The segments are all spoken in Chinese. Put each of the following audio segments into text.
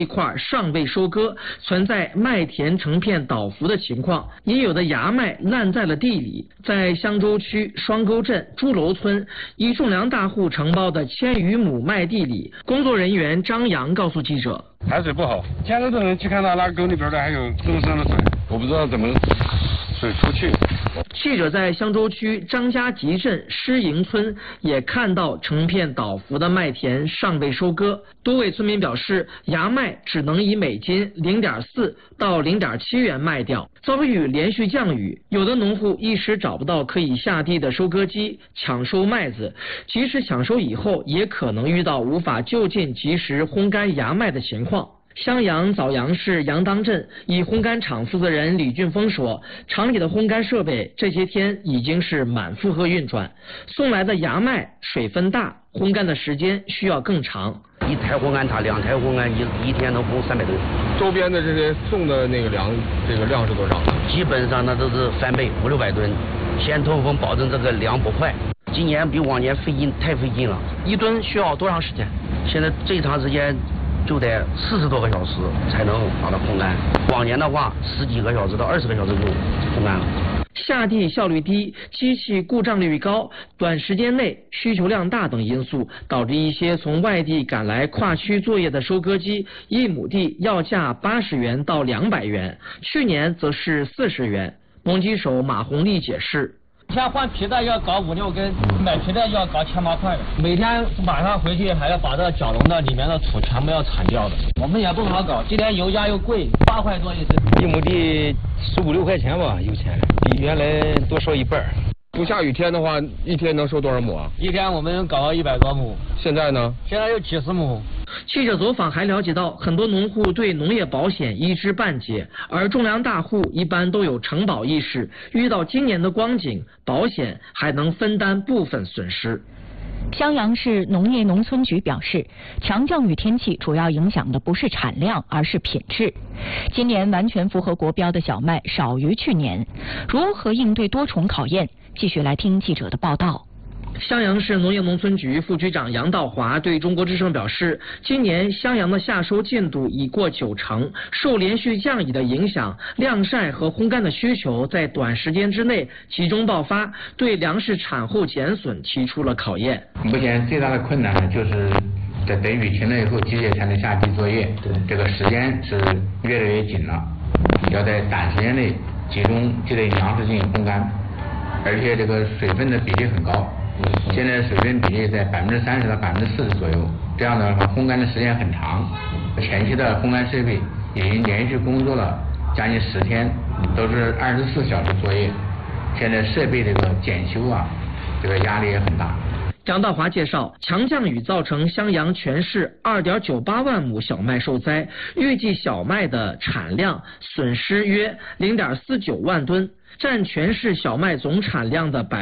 一块尚未收割，存在麦田成片倒伏的情况，也有的芽麦烂在了地里。在香洲区双沟镇朱楼村一种粮大户承包的1000余亩麦地里，工作人员张阳告诉记者， 海水不好，前头都能去看到那沟里边的还有这么深的水，我不知道怎么水出去。 记者在香洲区张家集镇施营村也看到成片倒伏的麦田尚未收割，多位村民表示，芽麦只能以每斤0.4到0.7元卖掉。遭遇连续降雨，有的农户一时找不到可以下地的收割机抢收麦子，即使抢收以后，也可能遇到无法就近及时烘干芽麦的情况。襄阳枣阳市杨当镇一烘干厂负责人李俊峰说，厂里的烘干设备这些天已经是满负荷运转，送来的芽麦水分大，烘干的时间需要更长。 一台烘干厂2台烘干一天能烘300吨。 周边的这些送的那个粮，这个量是多少呢？ 基本上那都是翻倍，500-600吨。先通风，保证这个粮不坏。今年比往年太费劲了。 1吨需要多长时间？ 现在最长时间就得40多个小时才能把它烘干，往年的话10几个小时到20个小时就烘干了。 下地效率低、机器故障率高、短时间内需求量大等因素，导致一些从外地赶来跨区作业的收割机，1亩地要价80元到200元，去年则是40元。农机手马红利解释， 以前换皮带要搞5-6根，买皮带要搞7-8块的，每天晚上回去还要把这个角笼的里面的土全部要铲掉的，我们也不好搞。今天油价又贵，8块多一斤，1亩地15-16块钱吧，油钱比原来多收1半。 不下雨天的话，一天能收多少亩啊？ 一天我们搞到100多亩。 现在呢？ 现在有几十亩。 记者走访还了解到，很多农户对农业保险一知半解，而种粮大户一般都有承保意识，遇到今年的光景，保险还能分担部分损失。 襄阳市农业农村局表示，强降雨天气主要影响的不是产量，而是品质。今年完全符合国标的小麦少于去年，如何应对多重考验？继续来听记者的报道。 襄阳市农业农村局副局长杨道华对中国之声表示，今年襄阳的夏收进度已过90%，受连续降雨的影响，晾晒和烘干的需求在短时间之内集中爆发，对粮食产后减损提出了考验。 目前最大的困难呢，就是在等雨停了以后，机械才能下地作业，这个时间是越来越紧了，要在短时间内集中这类粮食进行烘干，而且这个水分的比例很高。现在水分比例在30%到40%左右，这样的话烘干的时间很长。前期的烘干设备已经连续工作了将近10天，都是24小时作业。现在设备这个检修啊，这个压力也很大。 杨道华介绍，强降雨造成襄阳全市2.98万亩小麦受灾，预计小麦的产量损失约0.49万吨，占全市小麦总产量的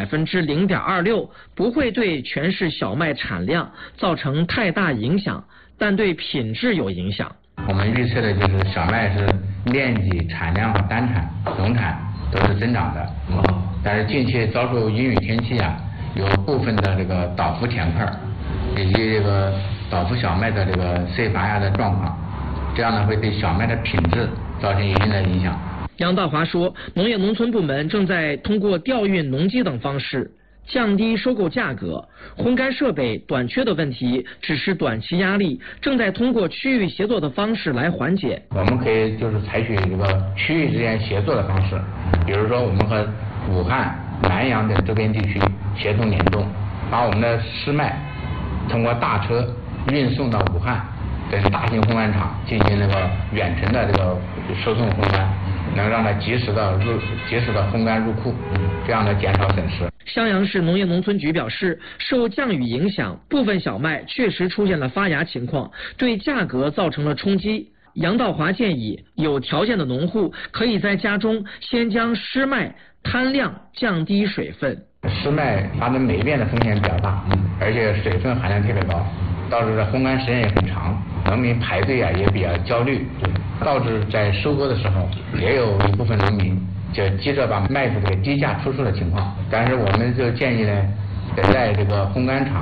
0.26%，不会对全市小麦产量造成太大影响，但对品质有影响。 我们预测的就是小麦是面积、产量和单产、总产都是增长的，但是近期遭受阴雨天气啊，有部分的这个倒伏田块以及这个倒伏小麦的这个碎发芽的状况，这样呢会对小麦的品质造成一定的影响。 杨道华说，农业农村部门正在通过调运农机等方式降低收购价格，烘干设备短缺的问题只是短期压力，正在通过区域协作的方式来缓解。 我们可以就是采取这个区域之间协作的方式，比如说我们和武汉、南阳等周边地区协同联动，把我们的湿麦通过大车运送到武汉等大型烘干厂进行那个远程的这个收送烘干，能让它及时的烘干入库，这样的减少损失。 襄阳市农业农村局表示，受降雨影响，部分小麦确实出现了发芽情况，对价格造成了冲击。杨道华建议，有条件的农户可以在家中先将湿麦摊晾，降低水分。 湿麦发生霉变的风险比较大，而且水分含量特别高，导致烘干时间也很长，农民排队啊也比较焦虑，导致在收割的时候也有一部分农民就急着把麦子给低价出售的情况。但是我们就建议呢，得在这个烘干厂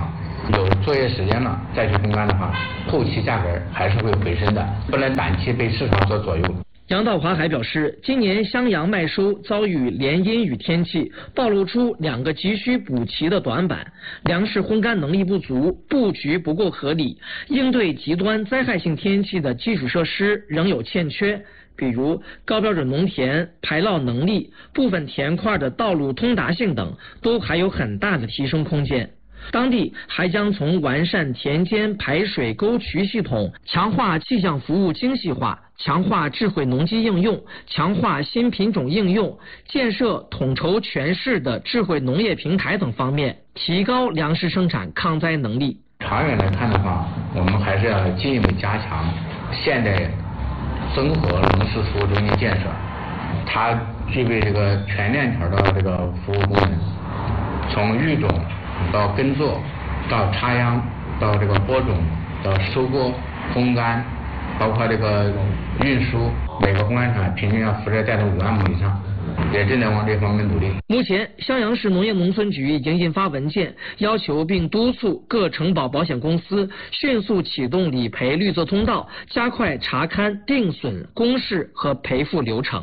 有作业时间了再去烘干的话，后期价格还是会回升的，不能短期被市场所左右。 杨道华还表示，今年襄阳麦收遭遇连阴雨天气，暴露出2个急需补齐的短板：粮食烘干能力不足，布局不够合理，应对极端灾害性天气的基础设施仍有欠缺，比如高标准农田、排涝能力、部分田块的道路通达性等，都还有很大的提升空间。当地还将从完善田间排水沟渠系统、强化气象服务精细化、强化智慧农机应用、强化新品种应用、建设统筹全市的智慧农业平台等方面，提高粮食生产抗灾能力。 长远来看的话，我们还是要进一步加强现代综合农事服务中心建设，它具备这个全链条的这个服务功能，从育种到耕作，到插秧，到这个播种，到收割、烘干，包括这个运输，每个烘干厂平均要负责带动5万亩以上，也正在往这方面努力。 目前，襄阳市农业农村局已经印发文件，要求并督促各承保保险公司迅速启动理赔绿色通道，加快查勘、定损、公示和赔付流程。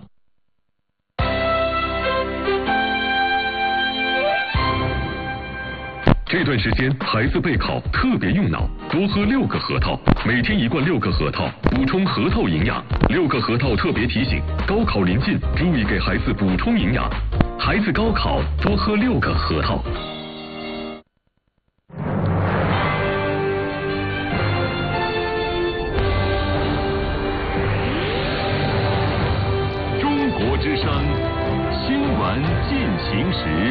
这段时间孩子备考特别用脑，多喝6个核桃，每天1罐6个核桃，补充核桃营养。6个核桃特别提醒：高考临近，注意给孩子补充营养。孩子高考多喝6个核桃。中国之声，新闻进行时。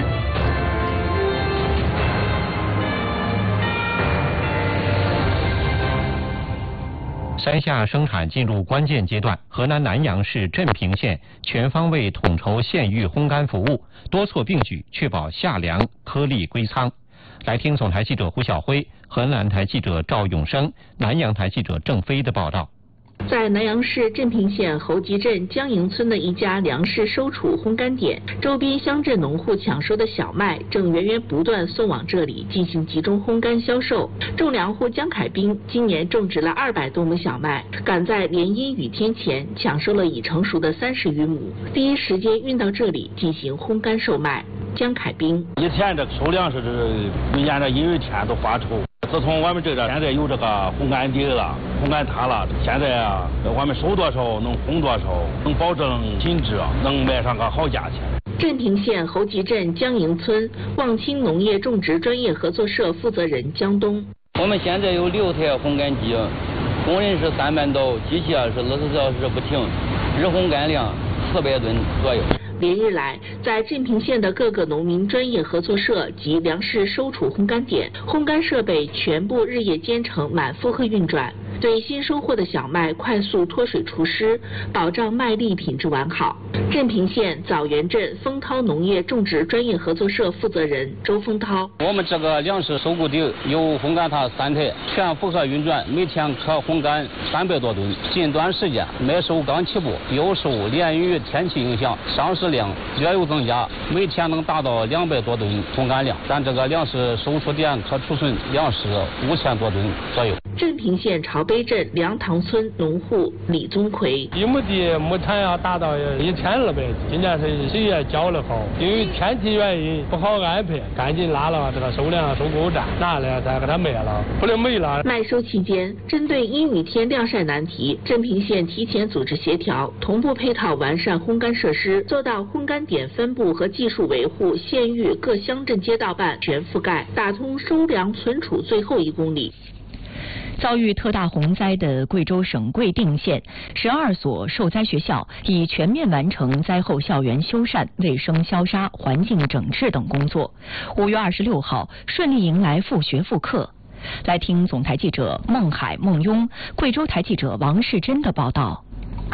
山下生产进入关键阶段，河南南阳市镇平县全方位统筹县域烘干服务，多措并举，确保夏粮颗粒归仓。来听总台记者胡晓辉、河南台记者赵永生、南阳台记者郑飞的报道。 在南阳市镇平县侯集镇江营村的一家粮食收储烘干点，周边乡镇农户抢收的小麦正源源不断送往这里进行集中烘干销售。种粮户江凯兵今年种植了200多亩小麦，赶在连阴雨天前抢收了已成熟的30余亩，第一时间运到这里进行烘干售卖。江凯兵： 以前这个收粮食每年这阴雨天都发愁。自从我们这现在有这个烘干地了、烘干塔了，现在啊，我们收多少能烘多少，能保证品质，能卖上个好价钱。 镇平县侯集镇江营村望清农业种植专业合作社负责人江东： 我们现在有6台烘干机，工人是300多，机器是24小时不停，日烘干量400吨左右。 连日来，在镇平县的各个农民专业合作社及粮食收储烘干点，烘干设备全部日夜兼程，满负荷运转，对新收获的小麦快速脱水除湿，保障麦粒品质完好。镇平县枣园镇丰涛农业种植专业合作社负责人周丰涛： 我们这个粮食收购地有烘干塔3台，全负荷运转，每天可烘干300多吨。近段时间麦收刚起步，又受连雨天气影响，上市量略有增加，每天能达到200多吨烘干量。咱这个粮食收储点可储存粮食5000多吨左右。 镇平县朝碑镇梁塘村农户李宗奎： 一亩地亩产要达到1200斤，今年是10月交了后，因为天气原因不好安排，赶紧拉了这个收粮收购站，拿来再给它卖了，不能没了。 麦收期间，针对阴雨天晾晒难题，镇平县提前组织协调，同步配套完善烘干设施，做到烘干点分布和技术维护县域各乡镇街道办全覆盖，打通收粮存储最后1公里。 遭遇特大洪灾的贵州省贵定县12所受灾学校已全面完成灾后校园修缮、卫生消杀、环境整治等工作。5月26号顺利迎来复学复课。来听总台记者孟海、孟雍、贵州台记者王世珍的报道。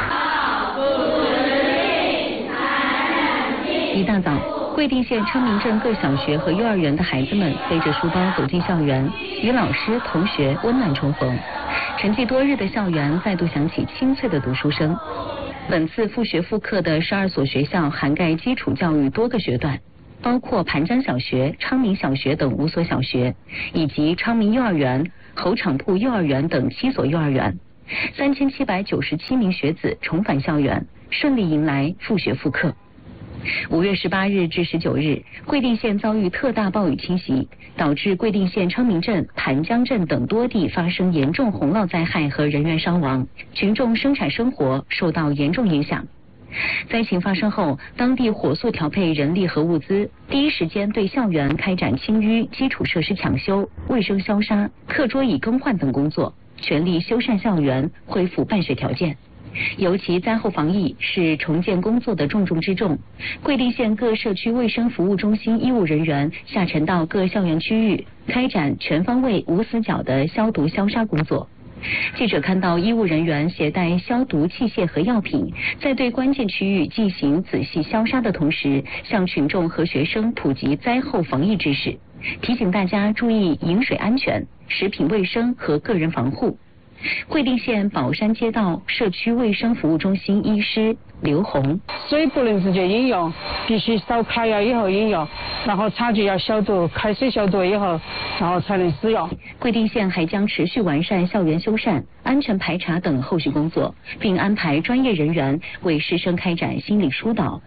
一大早，贵定县昌明镇各小学和幼儿园的孩子们背着书包走进校园，与老师、同学温暖重逢。沉寂多日的校园再度响起清脆的读书声。本次复学复课的12所学校涵盖基础教育多个学段， 包括盘江小学、昌明小学等5所小学，以及昌明幼儿园、侯场铺幼儿园等7所幼儿园。3797名学子重返校园，顺利迎来复学复课。5月18日至19日，贵定县遭遇特大暴雨侵袭，导致贵定县昌明镇、盘江镇等多地发生严重洪涝灾害和人员伤亡，群众生产生活受到严重影响。灾情发生后，当地火速调配人力和物资，第一时间对校园开展清淤、基础设施抢修、卫生消杀、课桌椅更换等工作，全力修缮校园，恢复办学条件。尤其灾后防疫是重建工作的重中之重，贵定县各社区卫生服务中心医务人员下沉到各校园区域，开展全方位无死角的消毒消杀工作。记者看到医务人员携带消毒器械和药品，在对关键区域进行仔细消杀的同时，向群众和学生普及灾后防疫知识，提醒大家注意饮水安全、食品卫生和个人防护。贵定县宝山街道社区卫生服务中心医师刘红： 水不能直接饮用，必须烧开了以后饮用，然后茶具要消毒，开水消毒以后，然后才能使用。 贵定县还将持续完善校园修缮、安全排查等后续工作，并安排专业人员为师生开展心理疏导。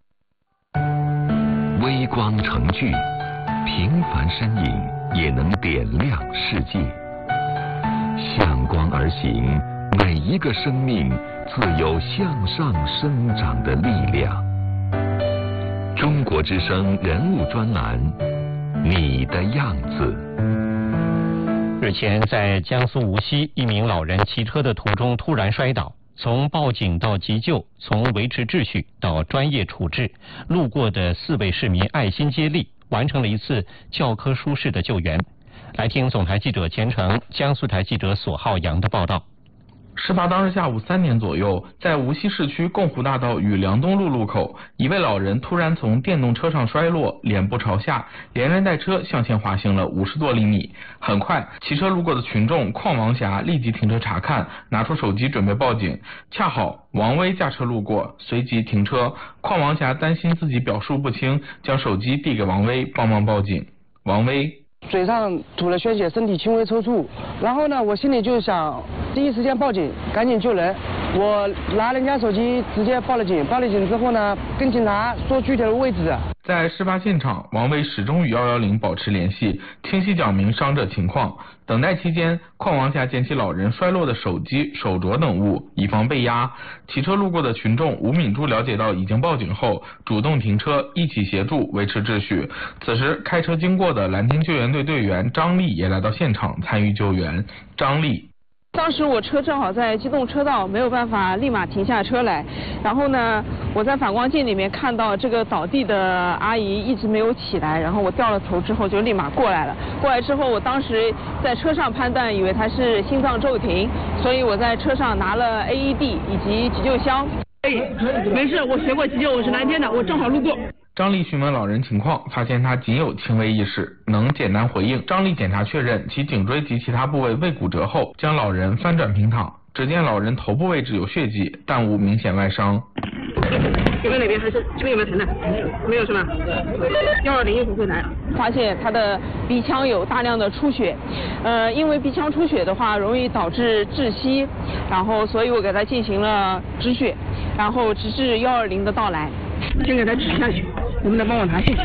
微光成炬，平凡身影也能点亮世界。向光而行，每一个生命自有向上生长的力量。中国之声人物专栏，你的样子。 日前，在江苏无锡，一名老人骑车的途中突然摔倒，从报警到急救，从维持秩序到专业处置，路过的4位市民爱心接力，完成了一次教科书式的救援。来听总台记者钱成、江苏台记者索浩洋的报道。 事发当日下午3点左右，在无锡市区共湖大道与梁东路路口，一位老人突然从电动车上摔落，脸部朝下，连人带车向前滑行了50多厘米。很快，骑车路过的群众邝王霞立即停车查看，拿出手机准备报警。恰好王威驾车路过，随即停车。邝王霞担心自己表述不清，将手机递给王威帮忙报警。王威： 嘴上吐了鲜血，身体轻微抽搐，然后呢，我心里就想第一时间报警，赶紧救人。我拿人家手机直接报了警，报了警之后呢，跟警察说具体的位置。 在事发现场，王威始终与110保持联系，清晰讲明伤者情况。等待期间，邝王霞捡起老人摔落的手机、手镯等物，以防被压。骑车路过的群众吴敏珠了解到已经报警后，主动停车，一起协助维持秩序。此时，开车经过的蓝天救援队队员张丽也来到现场参与救援。张丽： 当时我车正好在机动车道，没有办法立马停下车来。然后呢，我在反光镜里面看到这个倒地的阿姨一直没有起来，然后我掉了头之后就立马过来了。过来之后，我当时在车上判断以为她是心脏骤停，所以我在车上拿了 AED 以及急救箱。 没事，我学过急救，我是蓝天的，我正好路过。 张丽询问老人情况，发现他仅有轻微意识，能简单回应。张丽检查确认其颈椎及其他部位未骨折后，将老人翻转平躺。只见老人头部位置有血迹，但无明显外伤。 这边哪边还是这边有没有疼的？没有是吧？120一会儿会来。 发现他的鼻腔有大量的出血，因为鼻腔出血的话容易导致窒息，然后所以我给他进行了止血，然后直至120的到来。 先给他止下去，能不能帮我拿去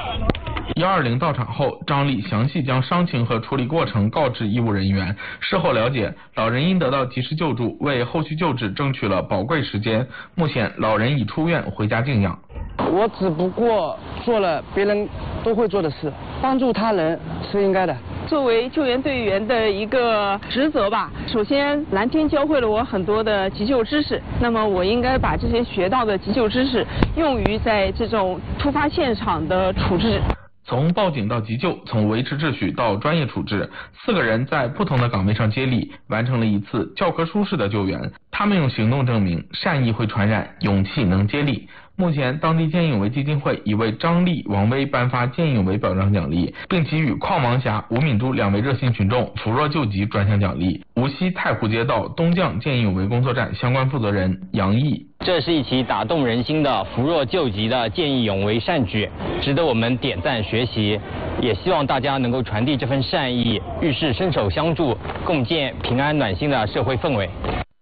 ？120到场后，张丽详细将伤情和处理过程告知医务人员。事后了解，老人因得到及时救助，为后续救治争取了宝贵时间。目前，老人已出院回家静养。 我只不过做了别人都会做的事，帮助他人是应该的。 作为救援队员的一个职责吧，首先蓝天教会了我很多的急救知识，那么我应该把这些学到的急救知识用于在这种突发现场的处置。 从报警到急救，从维持秩序到专业处置，4个人在不同的岗位上接力，完成了一次教科书式的救援。他们用行动证明善意会传染，勇气能接力。 目前，当地见义勇为基金会已为张丽、王威颁发见义勇为表彰奖励，并给予邝王霞、吴敏珠2位热心群众扶弱救急专项奖励。无锡太湖街道东将见义勇为工作站相关负责人杨毅： 这是一起打动人心的扶弱救急的见义勇为善举，值得我们点赞学习。也希望大家能够传递这份善意，遇事伸手相助，共建平安暖心的社会氛围。